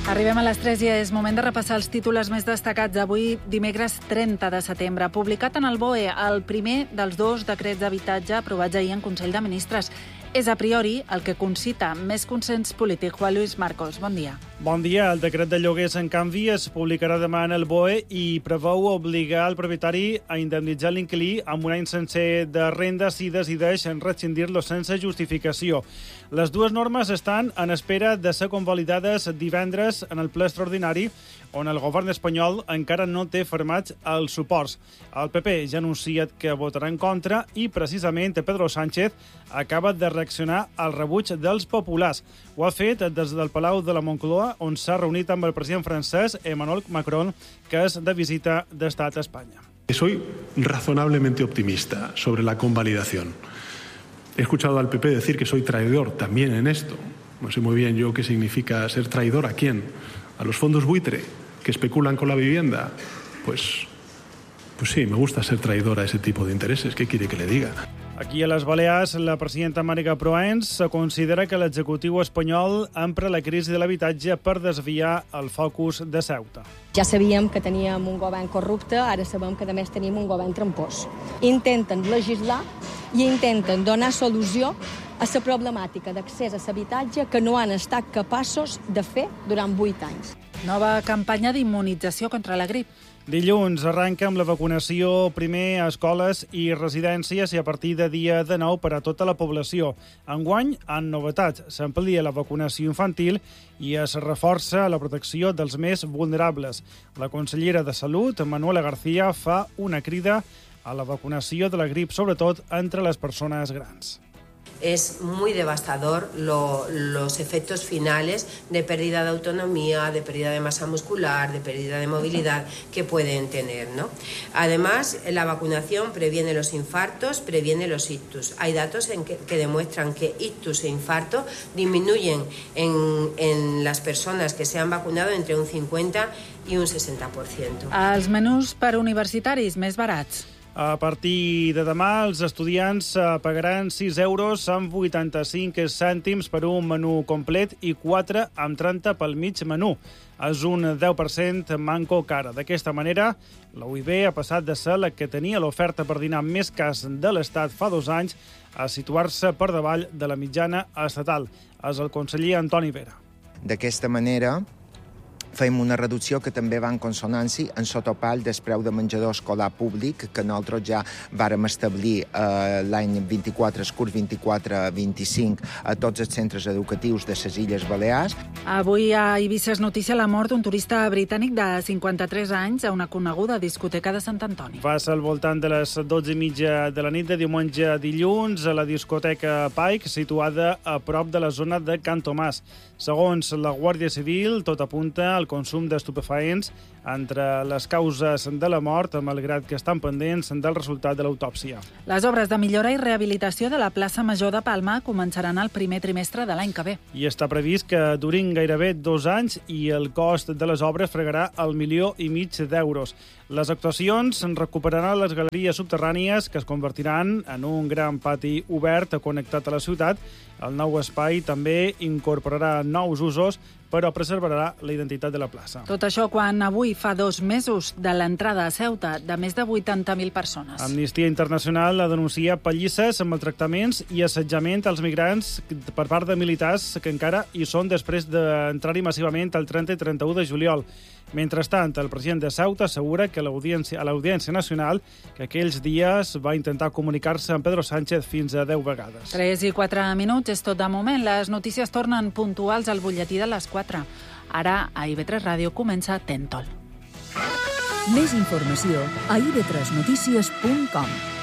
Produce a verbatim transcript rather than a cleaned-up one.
Arribem a les tres i és moment de repassar els títols més destacats d'avui, dimecres trenta de setembre. Publicat en el B O E el primer dels dos decrets d'habitatge aprovats ahir en Consell de Ministres. És a priori el que concita més consens polític. Juan Luis Marcos, bon dia. Bon dia. El decret de lloguers, en canvi, es publicarà demà en el B O E i preveu obligar el propietari a indemnitzar l'inquilí amb un any sencer de renda si decideix rescindir-lo sense justificació. Les dues normes estan en espera de ser convalidades divendres en el ple extraordinari, on el govern espanyol encara no té firmats els suports. El P P ja ha anunciat que votarà en contra i, precisament, Pedro Sánchez acaba de reaccionar al rebuig dels populars. Ho ha fet des del Palau de la Moncloa, on s'ha reunit amb el president francès Emmanuel Macron, que és de visita d'estat a Espanya. Soy razonablemente optimista sobre la convalidación. He escuchado al P P decir que soy traidor también en esto. No sé muy bien yo qué significa ser traidor a quién. ¿A los fondos buitre que especulan con la vivienda? Pues, pues sí, me gusta ser traidor a ese tipo de intereses. ¿Qué quiere que le diga? Aquí a les Balears, la presidenta Màriga Proens considera que l'executiu espanyol empra la crisi de l'habitatge per desviar el focus de Ceuta. Ja sabíem que teníem un govern corrupte, ara sabem que a més tenim un govern trampós. Intenten legislar i intenten donar solució a la problemàtica d'accés a l'habitatge que no han estat capaços de fer durant vuit anys. Nova campanya d'immunització contra la grip. Dilluns arranca amb la vacunació primer a escoles i residències i a partir de dia dinou per a tota la població. Enguany, en novetats, s'amplia la vacunació infantil i es reforça la protecció dels més vulnerables. La consellera de Salut, Manuela García, fa una crida a la vacunació de la grip, sobretot entre les persones grans. Es muy devastador lo, los efectos finales de pérdida de autonomía, de pérdida de masa muscular, de pérdida de movilidad que pueden tener, ¿no? Además, la vacunación previene los infartos, previene los ictus. Hay datos en que, que demuestran que ictus e infarto disminuyen en, en las personas que se han vacunado entre un cincuenta y un sesenta por ciento. Els menús per universitaris més barats. A partir de demà, els estudiants pagaran sis euros amb vuitanta-cinc cèntims per un menú complet i quatre amb trenta pel mig menú. És un deu per cent manco cara. D'aquesta manera, la U I B ha passat de ser la que tenia l'oferta per dinar més cas de l'Estat fa dos anys a situar-se per davall de la mitjana estatal. És el conseller Antoni Vera. D'aquesta manera, fem una reducció que també va en consonància en sotopall del preu de menjador escolar públic que nosaltres ja vàrem establir eh, l'any vint-i-quatre, el curs vint-i-quatre vint-i-cinc a tots els centres educatius de les Illes Balears. Avui a Eivissa és notícia la mort d'un turista britànic de cinquanta-tres anys a una coneguda discoteca de Sant Antoni. Va ser al voltant de les dotze i mitja de la nit de diumenge a dilluns a la discoteca Pike, situada a prop de la zona de Can Tomàs. Segons la Guàrdia Civil, tot apunta al consum d'estupefaents entre les causes de la mort, malgrat que estan pendents del resultat de l'autòpsia. Les obres de millora i rehabilitació de la plaça Major de Palma començaran el primer trimestre de l'any que ve. I està previst que durin gairebé dos anys i el cost de les obres fregarà el milió i mig d'euros. Les actuacions recuperaran les galeries subterrànies que es convertiran en un gran pati obert connectat a la ciutat. El nou espai també incorporarà nous usos, però preservarà la identitat de la plaça. Tot això quan avui fa dos mesos de l'entrada a Ceuta de més de vuitanta mil persones. Amnistia Internacional ha denunciat pallisses, maltractaments i assetjament als migrants per part de militars que encara hi són després d'entrar-hi massivament el trenta i trenta-u de juliol. Mentrestant, el president de Ceuta assegura que l'audiència, a l'Audiència Nacional que aquells dies va intentar comunicar-se amb Pedro Sánchez fins a deu vegades. tres i quatre minuts és tot de moment. Les notícies tornen puntuals al butlletí de les quatre. Ara, a I V tres Ràdio comença Tentol. Més informació a i ve tres notícies punt com.